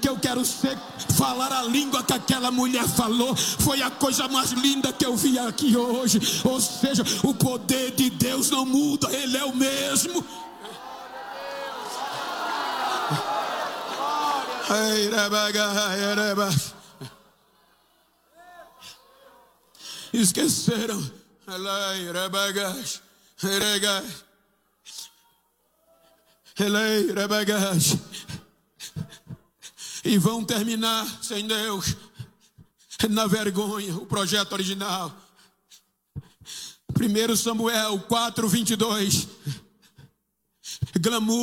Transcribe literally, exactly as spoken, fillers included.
que eu quero ser, falar a língua que aquela mulher falou. Foi a coisa mais linda que eu vi aqui hoje. Ou seja, o poder de Deus não muda, Ele é o mesmo. Esqueceram. E vão terminar sem Deus, na vergonha. O projeto original. primeiro Samuel quatro, vinte e dois. Glamour.